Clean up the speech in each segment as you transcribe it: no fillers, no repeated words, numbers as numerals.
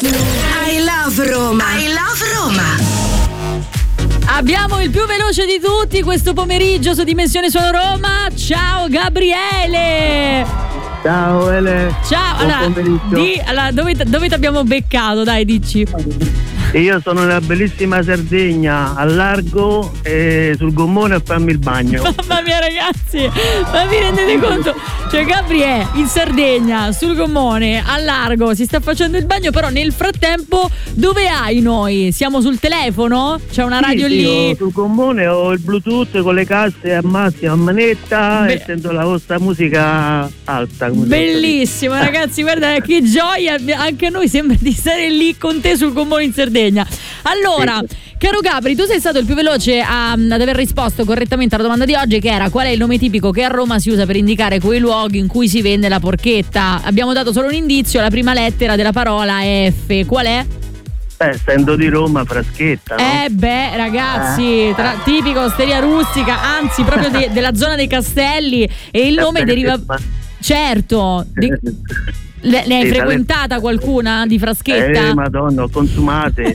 I love Roma. I love Roma. Abbiamo il più veloce di tutti questo pomeriggio su Dimensione Suono Roma. Ciao Gabriele. Ciao Ele. Ciao. Allora, dove ti abbiamo beccato? Dai, dici. Io sono nella bellissima Sardegna, al largo e sul gommone a farmi il bagno. Mamma mia ragazzi, ma vi rendete conto? Cioè Gabriele in Sardegna, sul gommone, al largo, si sta facendo il bagno, però nel frattempo dove hai noi? Siamo sul telefono? C'è una radio lì? Io sul gommone ho il Bluetooth con le casse a massima manetta e sento la vostra musica alta. Bellissimo ragazzi, guarda che gioia, anche a noi sembra di stare lì con te sul gommone in Sardegna. Allora, caro Gabri, tu sei stato il più veloce ad aver risposto correttamente alla domanda di oggi, che era: qual è il nome tipico che a Roma si usa per indicare quei luoghi in cui si vende la porchetta? Abbiamo dato solo un indizio, la prima lettera della parola è F. Qual è? Essendo di Roma, Fraschetta, no? Ragazzi, tipico osteria rustica, anzi proprio della zona dei Castelli, e il nome deriva... Certo, ne hai frequentata qualcuna di Fraschetta? Madonna, consumate.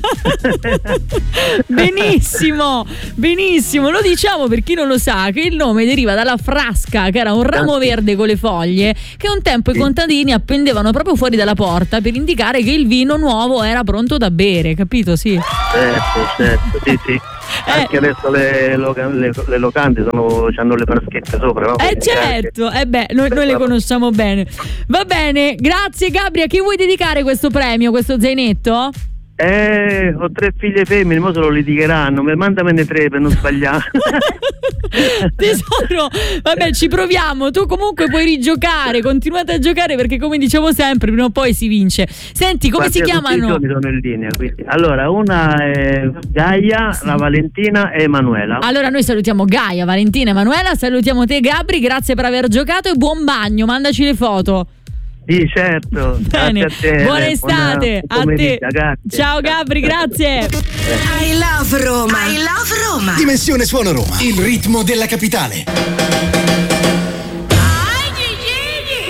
Benissimo, lo diciamo per chi non lo sa, che il nome deriva dalla frasca, che era un ramo verde con le foglie che un tempo i contadini appendevano proprio fuori dalla porta per indicare che il vino nuovo era pronto da bere, capito? Sì. Certo, sì. Anche adesso le locande hanno le fraschette sopra, no? Certo, noi le conosciamo bene. Va bene, grazie Gabri. A chi vuoi dedicare questo premio, questo zainetto? Ho 3 figlie femmine, mo se lo litigheranno, mandamene 3 per non sbagliare. Tesoro, vabbè, ci proviamo. Tu comunque puoi rigiocare, continuate a giocare, perché come dicevo sempre, prima o poi si vince. Senti, come si chiamano? Tutti i giorni sono in linea, quindi. Allora, una è Gaia, la Valentina e Emanuela. Allora noi salutiamo Gaia, Valentina e Emanuela, salutiamo te Gabri, grazie per aver giocato e buon bagno, mandaci le foto. Sì, certo. Bene. A te. Buona estate a te. Grazie. Ciao Gabri, grazie. I love Roma. I love Roma. Dimensione Suono Roma, il ritmo della capitale.